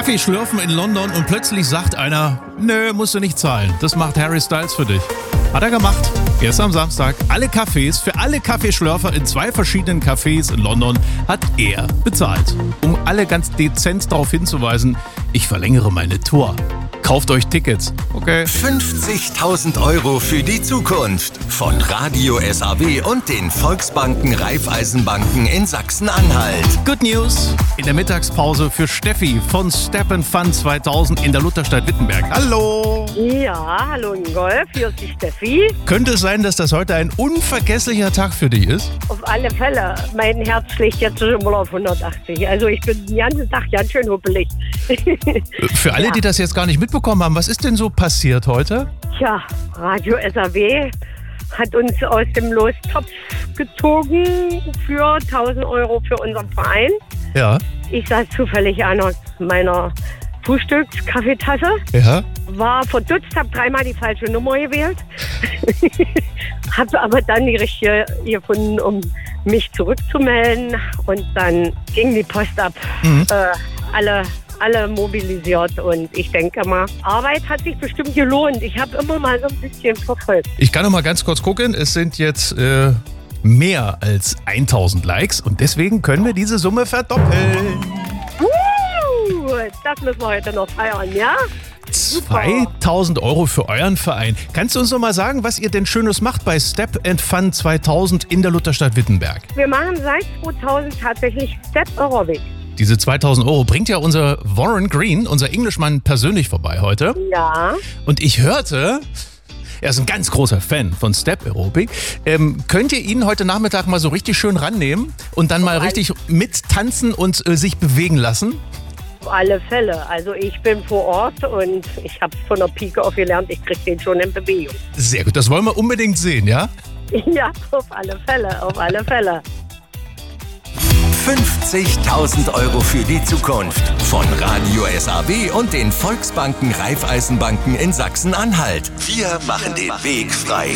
Kaffee schlürfen in London und plötzlich sagt einer, nö, musst du nicht zahlen. Das macht Harry Styles für dich. Hat er gemacht. Gestern am Samstag. Alle Cafés, für alle Kaffeeschlürfer in 2 verschiedenen Cafés in London hat er bezahlt. Um alle ganz dezent darauf hinzuweisen, ich verlängere meine Tour. Kauft euch Tickets, okay? 50.000 Euro für die Zukunft von Radio SAW und den Volksbanken Raiffeisenbanken in Sachsen-Anhalt. Good News in der Mittagspause für Steffi von Step & Fun 2000 in der Lutherstadt Wittenberg. Hallo! Ja, hallo Ingolf, hier ist die Steffi. Könnte es sein, dass das heute ein unvergesslicher Tag für dich ist? Auf alle Fälle, mein Herz schlägt jetzt schon mal auf 180. Also ich bin den ganzen Tag ganz schön huppelig. Für alle, die das jetzt gar nicht mitbekommen haben, was ist denn so passiert heute? Tja, Radio SAW hat uns aus dem Lostopf gezogen für 1.000 Euro für unseren Verein. Ja. Ich saß zufällig an meiner Frühstückskaffeetasse. Ja. War verdutzt, habe 3-mal die falsche Nummer gewählt. Habe aber dann die richtige gefunden, um mich zurückzumelden. Und dann ging die Post ab. Alle mobilisiert. Und ich denke mal, Arbeit hat sich bestimmt gelohnt. Ich habe immer mal so ein bisschen verfolgt. Ich kann noch mal ganz kurz gucken. Es sind jetzt mehr als 1.000 Likes. Und deswegen können wir diese Summe verdoppeln. Das müssen wir heute noch feiern, ja? 2.000 Euro für euren Verein. Kannst du uns noch mal sagen, was ihr denn Schönes macht bei Step & Fun 2000 in der Lutherstadt Wittenberg? Wir machen seit 2000 tatsächlich Step Aerobic. Diese 2.000 Euro bringt ja unser Warren Green, unser Englishmann, persönlich vorbei heute. Ja. Und ich hörte, er ist ein ganz großer Fan von Step Aerobic. Könnt ihr ihn heute Nachmittag mal so richtig schön rannehmen und dann mal richtig mittanzen und sich bewegen lassen? Auf alle Fälle. Also ich bin vor Ort und ich habe es von der Pike auf gelernt, ich kriege den schon in Bewegung. Sehr gut, das wollen wir unbedingt sehen, ja? Ja, auf alle Fälle, auf alle Fälle. 50.000 Euro für die Zukunft von Radio SAW und den Volksbanken Raiffeisenbanken in Sachsen-Anhalt. Wir machen den Weg frei.